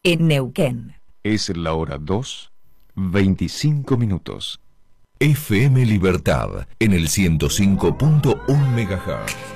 en Neuquén. Es la hora 2:25. FM Libertad en el 105.1 MHz.